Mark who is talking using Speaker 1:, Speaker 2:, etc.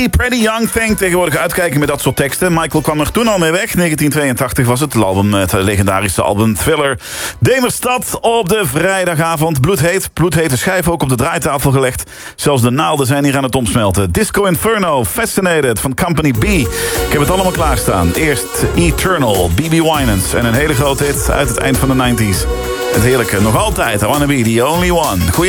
Speaker 1: Pretty Young Thing, tegenwoordig uitkijken met dat soort teksten. Michael kwam er toen al mee weg. 1982 was het album, het legendarische album Thriller. Demerstad op de vrijdagavond. Bloedhete schijf ook op de draaitafel gelegd. Zelfs de naalden zijn hier aan het omsmelten. Disco Inferno, Fascinated van Company B. Ik heb het allemaal klaarstaan. Eerst Eternal, B.B. Winans. En een hele grote hit uit het eind van de 90s. Het heerlijke, nog altijd, I Wanna Be The Only One. Goeie